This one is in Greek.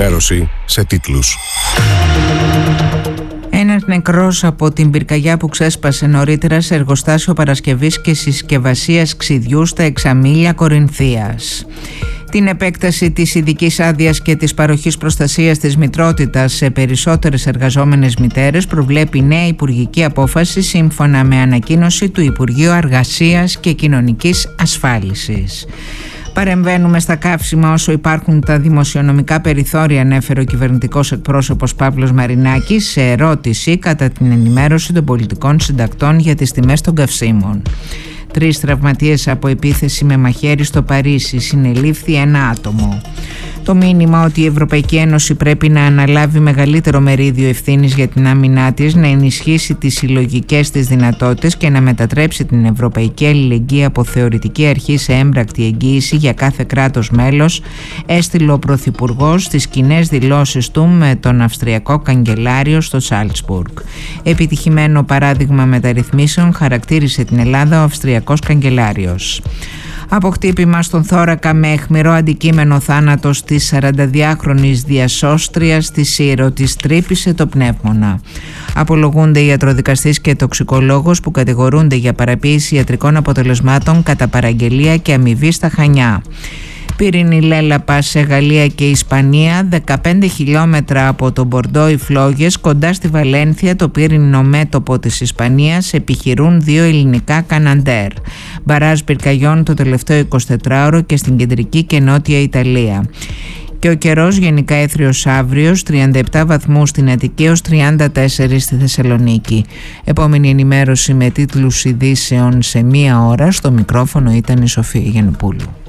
ενημέρωση σε τίτλους. Ένας νεκρός από την πυρκαγιά που ξέσπασε νωρίτερα σε εργοστάσιο παρασκευής και συσκευασίας ξυδιού στα Εξαμήλια Κορινθίας. Την επέκταση της ειδικής άδειας και της παροχής προστασίας της μητρότητας σε περισσότερες εργαζόμενες μητέρες προβλέπει νέα υπουργική απόφαση σύμφωνα με ανακοίνωση του Υπουργείου Εργασίας και Κοινωνικής Ασφάλισης. Παρεμβαίνουμε στα καύσιμα όσο υπάρχουν τα δημοσιονομικά περιθώρια, ανέφερε ο κυβερνητικός εκπρόσωπος Παύλος Μαρινάκης σε ερώτηση κατά την ενημέρωση των πολιτικών συντακτών για τις τιμές των καυσίμων. 3 τραυματίες από επίθεση με μαχαίρι στο Παρίσι, συνελήφθη ένα άτομο. Το μήνυμα ότι η Ευρωπαϊκή Ένωση πρέπει να αναλάβει μεγαλύτερο μερίδιο ευθύνης για την άμυνά της, να ενισχύσει τις συλλογικές της δυνατότητες και να μετατρέψει την Ευρωπαϊκή Αλληλεγγύη από θεωρητική αρχή σε έμπρακτη εγγύηση για κάθε κράτος μέλος, έστειλε ο Πρωθυπουργός στις κοινές δηλώσεις του με τον Αυστριακό Καγκελάριο στο Σάλτσμπουργκ. Επιτυχημένο παράδειγμα μεταρρυθμίσεων χαρακτήρισε την Ελλάδα ο Αυστριακός Καγκελάριος. Από χτύπημα στον θώρακα με αιχμηρό αντικείμενο θάνατος της 42χρονης διασώστριας της Σύρο, της τρύπησε το πνεύμονα. Απολογούνται η ιατροδικαστής και τοξικολόγος που κατηγορούνται για παραποίηση ιατρικών αποτελεσμάτων κατά παραγγελία και αμοιβή στα Χανιά. Πύρινη λέλαπα σε Γαλλία και Ισπανία, 15 χιλιόμετρα από το Μπορντό οι φλόγες, κοντά στη Βαλένθια, το πύρινο μέτωπο της Ισπανίας, επιχειρούν 2 ελληνικά καναντέρ. Μπαράζ πυρκαγιών το τελευταίο 24ωρο και στην κεντρική και νότια Ιταλία. Και ο καιρός γενικά έθριος αύριος, 37 βαθμούς στην Αττική έως 34 στη Θεσσαλονίκη. Επόμενη ενημέρωση με τίτλους ειδήσεων σε 1 ώρα. Στο μικρόφωνο ήταν η Σοφία Γιαννοπούλου.